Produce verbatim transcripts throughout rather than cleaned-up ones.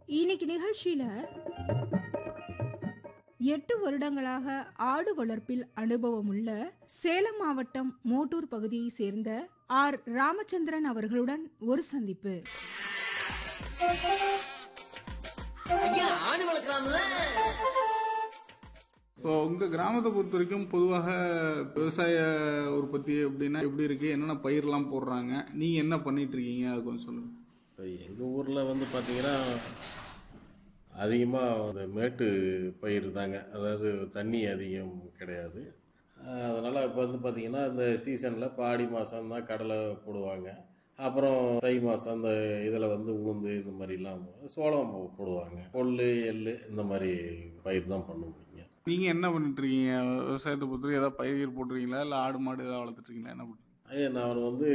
இன்னைக்கு நிகழ்ச்சியில எட்டு வருடங்களாக ஆடு வளர்ப்பில் அனுபவம் உள்ள சேலம் மாவட்டம் மோட்டூர் பகுதியை சேர்ந்த ஆர் ராமச்சந்திரன் அவர்களுடன் ஒரு சந்திப்பு. ஐயா, ஆடு வளர்க்கலாம்ல? இப்போ உங்க கிராமத்தை பொறுத்த வரைக்கும் பொதுவாக விவசாய உற்பத்தி அப்படின்னா எப்படி இருக்கு, என்னென்ன பயிரெல்லாம் போடுறாங்க, நீங்க என்ன பண்ணிட்டு இருக்கீங்க, அது கொஞ்சம் சொல்லுங்க. இப்போ எங்கள் ஊரில் வந்து பார்த்தீங்கன்னா அதிகமாக அந்த மேட்டு பயிர் தாங்க, அதாவது தண்ணி அதிகம் கிடையாது. அதனால் இப்போ வந்து பார்த்திங்கன்னா இந்த சீசனில் இப்போ ஆடி மாதம் தான் கடலை போடுவாங்க, அப்புறம் தை மாதம் அந்த இதில் வந்து உளுந்து இந்த மாதிரிலாம் சோளம் போடுவாங்க, கொள்ளு எள்ளு இந்த மாதிரி பயிர் தான் பண்ண முடியுங்க. நீங்க என்ன பண்ணிட்டு இருக்கீங்க? விவசாயத்தை பொறுத்த வரைக்கும் ஏதாவது பயிர் போட்டுருக்கீங்களா, இல்லை ஆடு மாடு ஏதாவது வளர்த்துட்டு இருக்கீங்களா, என்ன பண்ணுறீங்க? ஐயா, நான் வந்து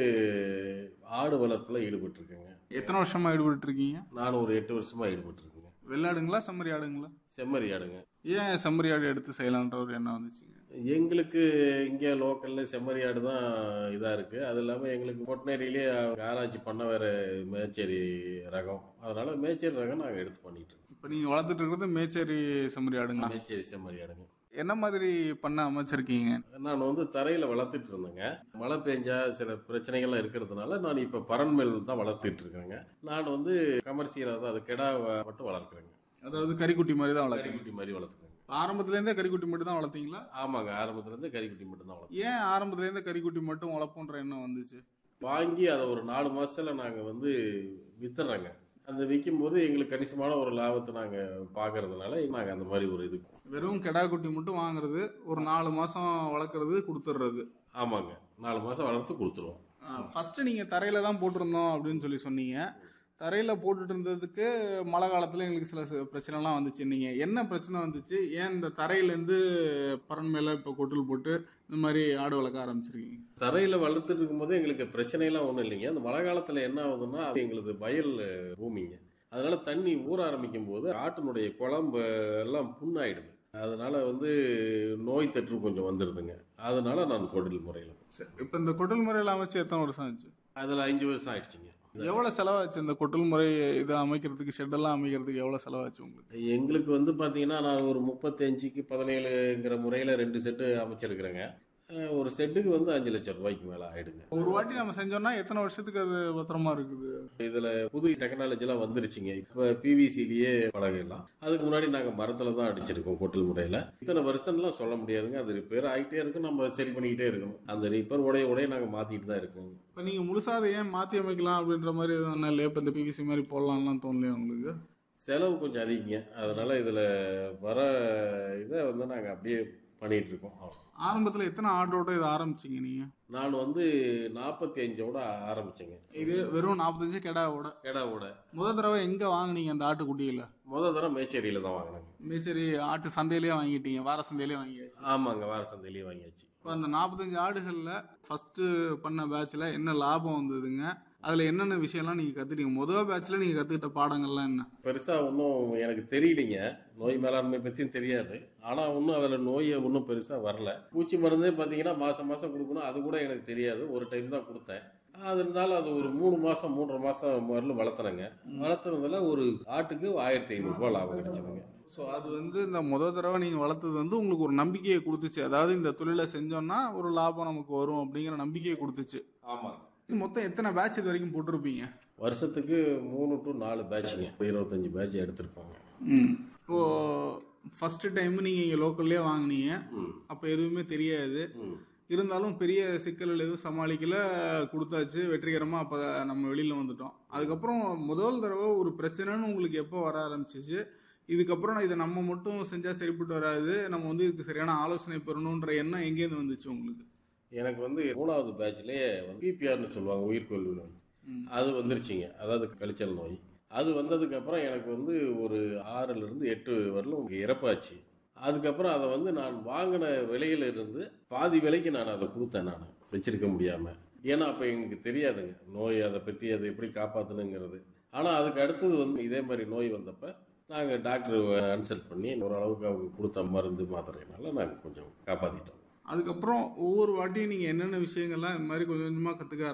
ஆடு வளர்ப்பில் ஈடுபட்டிருக்கேங்க. எத்தனை வருஷமா ஈடுபட்டு இருக்கீங்க? நான் ஒரு எட்டு வருஷமாக ஈடுபட்டிருக்கேங்க. வெள்ளாடுங்களா செம்மறி ஆடுங்களா? செம்மறி ஆடுங்க. ஏன் செம்மறி ஆடு எடுத்து செய்யலான்ற ஒரு எண்ணம் வந்துச்சுங்க? எங்களுக்கு இங்கே லோக்கலில் செம்மறி ஆடு தான் இதாக இருக்குது. அது இல்லாமல் எங்களுக்கு பொட்டநேரியிலே ஆராய்ச்சி பண்ண வேறு மேச்சேரி ரகம், அதனால் மேச்சேரி ரகம் நாங்கள் எடுத்து பண்ணிட்டு இருக்கோம். இப்போ நீங்கள் வளர்த்துட்டு இருக்கிறது மேச்சேரி செம்மறி ஆடுங்களா? மேச்சேரி செம்மறி ஆடுங்க. என்ன மாதிரி பண்ண அமைச்சிருக்கீங்க? நான் வந்து தரையில் வளர்த்துட்டு இருந்தேங்க. மழை பெஞ்சா சில பிரச்சனைகள்லாம் இருக்கிறதுனால நான் இப்போ பரன்மேல் தான் வளர்த்துட்டு இருக்கேங்க. நான் வந்து கமர்ஷியலாக தான் அது கெடா மட்டும் வளர்க்குறேங்க. அதாவது கறிக்குட்டி மாதிரி தான் வளர்க்குறீங்க? கறிக்குட்டி மாதிரி வளர்த்துறேங்க. ஆரம்பத்துலேருந்தே கறிக்குட்டி மட்டும் தான் வளர்த்தீங்களா? ஆமாங்க, ஆரம்பத்துலேருந்து கறிக்குட்டி மட்டும் தான் வளர்த்தோம். ஏன் ஆரம்பத்துலேருந்து கறிக்குட்டி மட்டும் வளர்ப்போன்ற எண்ணம் வந்துச்சு? வாங்கி அதை ஒரு நாலு மாதத்தில் நாங்கள் வந்து வித்துடுறோங்க. அந்த விற்கும்போது எங்களுக்கு கணிசமான ஒரு லாபத்தை நாங்கள் பார்க்கறதுனால நாங்கள் அந்த மாதிரி ஒரு இது. வெறும் கெடா குட்டி மட்டும் வாங்குறது, ஒரு நாலு மாதம் வளர்க்குறது, கொடுத்துட்றது. ஆமாங்க, நாலு மாதம் வளர்த்து கொடுத்துருவோம். ஃபஸ்ட்டு நீங்கள் தரையில் தான் போட்டிருந்தோம் அப்படின்னு சொல்லி சொன்னீங்க. தரையில் போட்டுட்டு இருந்ததுக்கு மழை காலத்தில் எங்களுக்கு சில பிரச்சனைலாம் வந்துச்சு. நீங்கள் என்ன பிரச்சனை வந்துச்சு? ஏன் இந்த தரையிலேருந்து பரன் மேலே இப்போ கொட்டில் போட்டு இந்த மாதிரி ஆடு வளர்க்க ஆரம்பிச்சிருக்கீங்க? தரையில் வளர்த்துட்டு இருக்கும்போது எங்களுக்கு பிரச்சனைலாம் ஒன்றும் இல்லைங்க. அந்த மழை காலத்தில் என்ன ஆகுதுன்னா அது எங்களுக்கு வயல் பூமிங்க, அதனால தண்ணி ஊற ஆரம்பிக்கும் போது ஆட்டினுடைய குழம்பு எல்லாம் புண்ணாயிடுது. அதனால வந்து நோய் தொற்று கொஞ்சம் வந்துடுதுங்க. அதனால நான் கொட்டில் முறையில். இப்போ இந்த கொட்டில் முறையில் அமைச்சு எத்தனை வருஷம் ஆச்சு? அதில் அஞ்சு வருஷம் ஆயிடுச்சுங்க. எவ்வளோ செலவாச்சு இந்த கொட்டில் முறை இதை அமைக்கிறதுக்கு, ஷெட்டெல்லாம் அமைக்கிறதுக்கு எவ்வளோ செலவாச்சு உங்களுக்கு? எங்களுக்கு வந்து பார்த்தீங்கன்னா நான் ஒரு முப்பத்தஞ்சுக்கு பதினேழுங்கிற முறையில் ரெண்டு செட்டு அமைச்சிருக்கிறேங்க. ஒரு செட்டுக்கு வந்து அஞ்சு லட்சம் ரூபாய்க்கு மேலே ஆயிடுங்க. ஒரு வாட்டி நம்ம செஞ்சோம்னா எத்தனை வருஷத்துக்கு அது பத்திரமா இருக்குது? இதில் புது டெக்னாலஜிலாம் வந்துருச்சுங்க. இப்போ பிவிசிலேயே பழகலாம். அதுக்கு முன்னாடி நாங்கள் மரத்தில் தான் அடிச்சிருக்கோம் கொட்டில் முறையில். இத்தனை வருஷம்லாம் சொல்ல முடியாதுங்க, அது ரிப்பேர் ஆகிட்டே இருக்கும், நம்ம சரி பண்ணிக்கிட்டே இருக்கணும். அந்த ரிப்பேர் உடைய உடைய நாங்கள் மாற்றிட்டு தான் இருக்கோங்க. இப்போ நீங்கள் முழுசாக அதை ஏன் மாற்றி அமைக்கலாம் அப்படின்ற மாதிரி எதுவும் இல்லையா? இப்போ இந்த பிவிசி மாதிரி போடலாம்லாம் தோணலையா உங்களுக்கு? செலவு கொஞ்சம் அதிகங்க, அதனால இதில் வர இதை வந்து நாங்கள் அப்படியே பண்ணிட்டு இருக்கோம். ஆரம்பத்தில் எத்தனை ஆர்டரோட இதை ஆரம்பிச்சிங்க நீங்கள்? நான் வந்து நாற்பத்தி அஞ்சோட ஆரம்பிச்சேங்க. இது வெறும் நாற்பத்தஞ்சு கெடாவோட? கெடாவோட. முதல் தடவை எங்கே வாங்கினீங்க அந்த ஆட்டுக்குட்டியில்? முதல் தடவை மேச்சேரியில் தான் வாங்கினாங்க. மேச்சேரி ஆட்டு சந்தையிலேயே வாங்கிட்டீங்க? வார சந்தையிலேயே வாங்கியாச்சு? ஆமாங்க, வார சந்தையிலேயே வாங்கியாச்சு. இப்போ அந்த நாற்பத்தஞ்சு ஆடுகளில் ஃபஸ்ட்டு பண்ண பேட்சில் என்ன லாபம் வந்ததுங்க? அதில் என்னென்ன விஷயம்லாம் நீங்கள் கற்றுட்டீங்க? முதல் பேட்சில் நீங்கள் கற்றுக்கிட்ட பாடங்கள்லாம் என்ன? பெருசாக ஒன்றும் எனக்கு தெரியலிங்க, நோய் மேலாண்மை பற்றியும் தெரியாது. ஆனால் ஒன்றும் அதில் நோயை ஒன்றும் பெருசாக வரல. பூச்சி மருந்தே பார்த்தீங்கன்னா மாதம் மாதம் கொடுக்கணும், அது கூட எனக்கு தெரியாது. ஒரு டைம் தான் கொடுத்தேன். அது இருந்தாலும் அது ஒரு மூணு மாதம் மூன்றரை மாதம் வரலும் வளர்த்துனேங்க. வளர்த்துனதில் ஒரு ஆட்டுக்கு ஆயிரத்தி ஐநூறுரூவா லாபம் கிடைச்சதுங்க. ஸோ அது வந்து இந்த முதல் தடவை நீங்கள் வளர்த்தது வந்து உங்களுக்கு ஒரு நம்பிக்கையை கொடுத்துச்சு. அதாவது இந்த தொழிலை செஞ்சோம்னா ஒரு லாபம் நமக்கு வரும் அப்படிங்கிற நம்பிக்கையை கொடுத்துச்சு. ஆமாங்க. மொத்தம் எத்தனை பேட்ச் இது வரைக்கும் போட்டிருப்பீங்க? வருஷத்துக்கு மூணு டு நாலு பேட்சுங்க, இருபத்தஞ்சு பேட்ச் எடுத்திருப்பாங்க. ம் இப்போ ஃபர்ஸ்ட் டைம் நீங்கள் இங்கே லோக்கல்லே வாங்கினீங்க, அப்போ எதுவுமே தெரியாது. இருந்தாலும் பெரிய சிக்கல்கள் எதுவும் சமாளிக்கல, கொடுத்தாச்சு வெற்றிகரமாக. அப்போ நம்ம வெளியில் வந்துட்டோம். அதுக்கப்புறம் முதல் தடவை ஒரு பிரச்சனைன்னு உங்களுக்கு எப்போ வர ஆரம்பிச்சிச்சு? இதுக்கப்புறம் நான் இதை நம்ம மட்டும் செஞ்சால் சரிப்பட்டு வராது, நம்ம வந்து இதுக்கு சரியான ஆலோசனை பெறணுன்ற எண்ணம் எங்கேருந்து வந்துச்சு உங்களுக்கு? எனக்கு வந்து மூணாவது பேட்ச்லேயே வந்து பிபிஆர்னு சொல்லுவாங்க, உயிர்கொல்லி நோய், அது வந்துருச்சுங்க. அதாவது கழிச்சல் நோய். அது வந்ததுக்கப்புறம் எனக்கு வந்து ஒரு ஆறுலேருந்து எட்டு வரலும் இறப்பாச்சு. அதுக்கப்புறம் அதை வந்து நான் வாங்கின விலையில இருந்து பாதி விலைக்கு நான் அதை கொடுத்தேன், நான் வச்சிருக்க முடியாமல். ஏன்னா அப்போ எங்களுக்கு தெரியாதுங்க நோய், அதை பற்றி அதை எப்படி காப்பாற்றணுங்கிறது. ஆனால் அதுக்கு அடுத்தது வந்து இதே மாதிரி நோய் வந்தப்போ நாங்கள் டாக்டர் கன்சல்ட் பண்ணி ஓரளவுக்கு அவங்க கொடுத்த மருந்து மாத்திரையினால நாங்கள் கொஞ்சம் காப்பாற்றிட்டோம். அதுக்கப்புறம் ஒவ்வொரு வாட்டியும் நீங்கள் என்னென்ன விஷயங்கள்லாம் இந்த மாதிரி கொஞ்சம் கொஞ்சமாக கற்றுக்க